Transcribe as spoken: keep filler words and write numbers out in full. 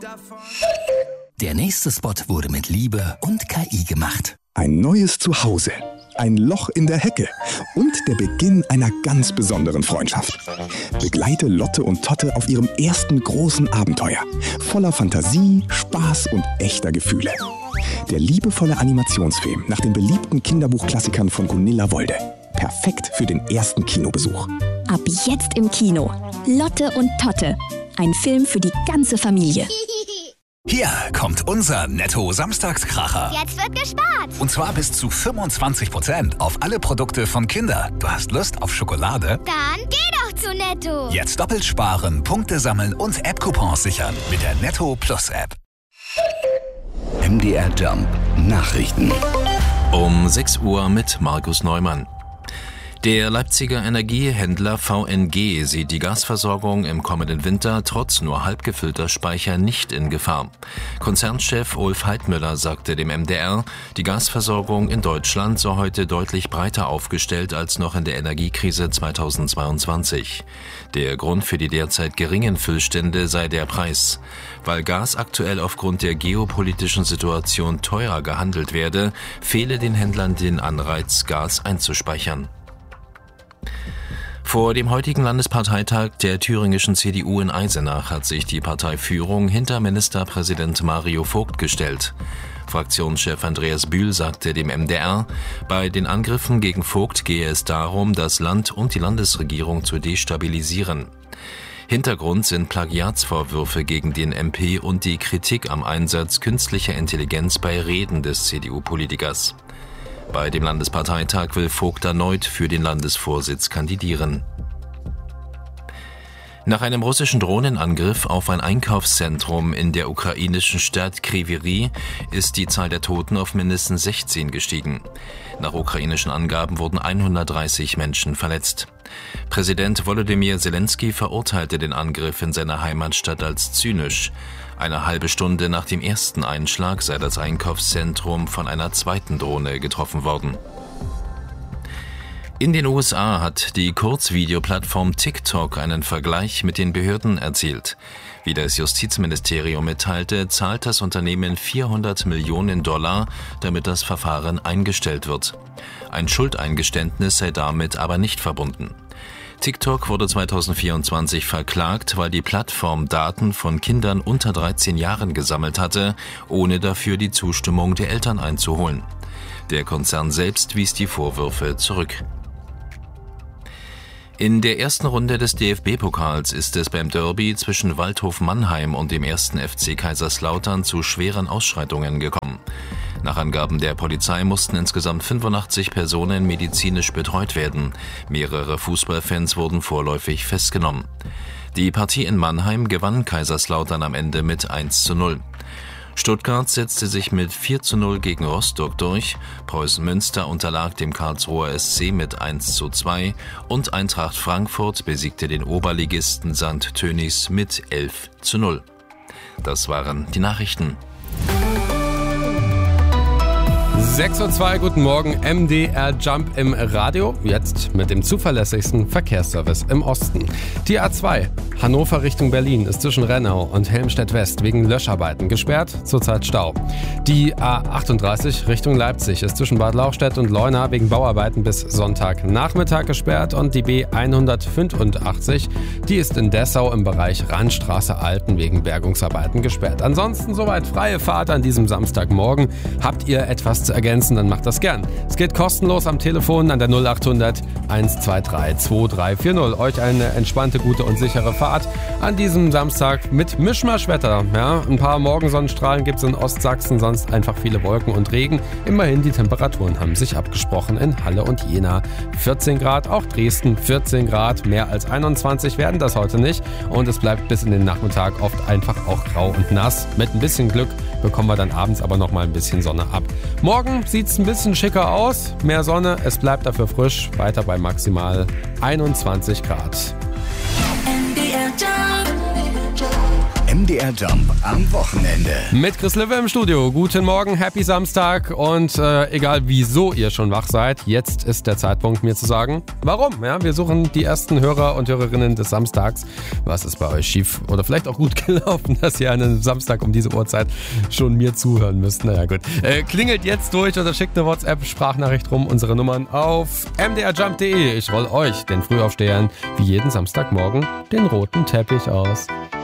Der nächste Spot wurde mit Liebe und K I gemacht. Ein neues Zuhause, ein Loch in der Hecke und der Beginn einer ganz besonderen Freundschaft. Begleite Lotte und Totte auf ihrem ersten großen Abenteuer. Voller Fantasie, Spaß und echter Gefühle. Der liebevolle Animationsfilm nach den beliebten Kinderbuchklassikern von Gunilla Wolde. Perfekt für den ersten Kinobesuch. Ab jetzt im Kino. Lotte und Totte. Ein Film für die ganze Familie. Hier kommt unser Netto-Samstagskracher. Jetzt wird gespart. Und zwar bis zu fünfundzwanzig Prozent auf alle Produkte von Kinder. Du hast Lust auf Schokolade? Dann geh doch zu Netto. Jetzt doppelt sparen, Punkte sammeln und App-Coupons sichern mit der Netto Plus App. M D R Jump Nachrichten. Um sechs Uhr mit Markus Neumann. Der Leipziger Energiehändler V N G sieht die Gasversorgung im kommenden Winter trotz nur halb gefüllter Speicher nicht in Gefahr. Konzernchef Ulf Heidmüller sagte dem M D R, die Gasversorgung in Deutschland sei heute deutlich breiter aufgestellt als noch in der Energiekrise zweitausendzweiundzwanzig. Der Grund für die derzeit geringen Füllstände sei der Preis. Weil Gas aktuell aufgrund der geopolitischen Situation teurer gehandelt werde, fehle den Händlern den Anreiz, Gas einzuspeichern. Vor dem heutigen Landesparteitag der thüringischen C D U in Eisenach hat sich die Parteiführung hinter Ministerpräsident Mario Vogt gestellt. Fraktionschef Andreas Bühl sagte dem M D R, bei den Angriffen gegen Vogt gehe es darum, das Land und die Landesregierung zu destabilisieren. Hintergrund sind Plagiatsvorwürfe gegen den M P und die Kritik am Einsatz künstlicher Intelligenz bei Reden des C D U-Politikers. Bei dem Landesparteitag will Vogt erneut für den Landesvorsitz kandidieren. Nach einem russischen Drohnenangriff auf ein Einkaufszentrum in der ukrainischen Stadt Kryvyi ist die Zahl der Toten auf mindestens sechzehn gestiegen. Nach ukrainischen Angaben wurden hundertdreißig Menschen verletzt. Präsident Volodymyr Zelensky verurteilte den Angriff in seiner Heimatstadt als zynisch. Eine halbe Stunde nach dem ersten Einschlag sei das Einkaufszentrum von einer zweiten Drohne getroffen worden. In den U S A hat die Kurzvideoplattform TikTok einen Vergleich mit den Behörden erzielt. Wie das Justizministerium mitteilte, zahlt das Unternehmen vierhundert Millionen Dollar, damit das Verfahren eingestellt wird. Ein Schuldeingeständnis sei damit aber nicht verbunden. TikTok wurde zweitausendvierundzwanzig verklagt, weil die Plattform Daten von Kindern unter dreizehn Jahren gesammelt hatte, ohne dafür die Zustimmung der Eltern einzuholen. Der Konzern selbst wies die Vorwürfe zurück. In der ersten Runde des D F B-Pokals ist es beim Derby zwischen Waldhof Mannheim und dem ersten F C Kaiserslautern zu schweren Ausschreitungen gekommen. Nach Angaben der Polizei mussten insgesamt fünfundachtzig Personen medizinisch betreut werden. Mehrere Fußballfans wurden vorläufig festgenommen. Die Partie in Mannheim gewann Kaiserslautern am Ende mit eins zu null. Stuttgart setzte sich mit vier zu null gegen Rostock durch, Preußen Münster unterlag dem Karlsruher S C mit eins zu zwei und Eintracht Frankfurt besiegte den Oberligisten Sankt Tönnies mit elf zu null. Das waren die Nachrichten. sechs Uhr zwei, guten Morgen, M D R Jump im Radio, jetzt mit dem zuverlässigsten Verkehrsservice im Osten. Die A zwei, Hannover Richtung Berlin, ist zwischen Rennau und Helmstedt West wegen Löscharbeiten gesperrt, zurzeit Stau. Die A achtunddreißig Richtung Leipzig ist zwischen Bad Lauchstädt und Leuna wegen Bauarbeiten bis Sonntagnachmittag gesperrt und die B hundertfünfundachtzig, die ist in Dessau im Bereich Randstraße Alten wegen Bergungsarbeiten gesperrt. Ansonsten soweit freie Fahrt an diesem Samstagmorgen. Habt ihr etwas zu ergänzen, dann macht das gern. Es geht kostenlos am Telefon an der null achthundert eins zwei drei zwei drei vier null. Euch eine entspannte, gute und sichere Fahrt an diesem Samstag mit Mischmaschwetter. Ja, ein paar Morgensonnenstrahlen gibt es in Ostsachsen, sonst einfach viele Wolken und Regen. Immerhin, die Temperaturen haben sich abgesprochen in Halle und Jena. vierzehn Grad, auch Dresden vierzehn Grad, mehr als einundzwanzig werden das heute nicht. Und es bleibt bis in den Nachmittag oft einfach auch grau und nass. Mit ein bisschen Glück bekommen wir dann abends aber noch mal ein bisschen Sonne ab. Morgen sieht es ein bisschen schicker aus, mehr Sonne, es bleibt dafür frisch, weiter bei maximal einundzwanzig Grad. M D R Jump am Wochenende. Mit Chris Lippe im Studio. Guten Morgen, happy Samstag und äh, egal wieso ihr schon wach seid, jetzt ist der Zeitpunkt, mir zu sagen, warum. Ja, wir suchen die ersten Hörer und Hörerinnen des Samstags. Was ist bei euch schief oder vielleicht auch gut gelaufen, dass ihr einen Samstag um diese Uhrzeit schon mir zuhören müsst. Naja gut, äh, klingelt jetzt durch oder schickt eine WhatsApp-Sprachnachricht rum. Unsere Nummern auf m d r jump punkt d e. Ich roll euch, den Frühaufstehern, wie jeden Samstagmorgen den roten Teppich aus.